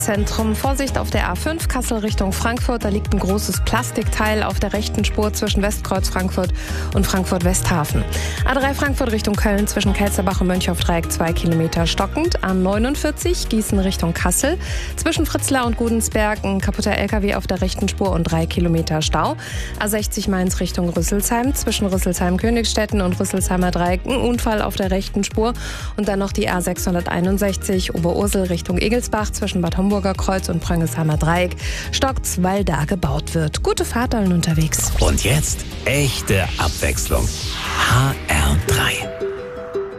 Zentrum. Vorsicht auf der A5 Kassel Richtung Frankfurt. Da liegt ein großes Plastikteil auf der rechten Spur zwischen Westkreuz Frankfurt und Frankfurt-Westhafen. A3 Frankfurt Richtung Köln zwischen Kelsterbach und Mönchhofdreieck 2 Kilometer stockend. A49 Gießen Richtung Kassel. Zwischen Fritzlar und Gudensberg ein kaputter LKW auf der rechten Spur und 3 Kilometer Stau. A60 Mainz Richtung Rüsselsheim. Zwischen Rüsselsheim-Königsstetten und Rüsselsheimer Dreieck ein Unfall auf der rechten Spur. Und dann noch die A661 Oberursel Richtung Egelsbach zwischen Bad Homburger Kreuz und Pröngelsheimer Dreieck stockt's, weil da gebaut wird. Gute Fahrt allen unterwegs. Und jetzt echte Abwechslung. HR3.